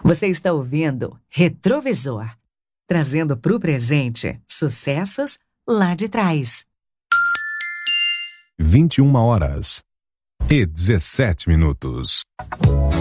Você está ouvindo Retrovisor, trazendo para o presente sucessos lá de trás. 21h17.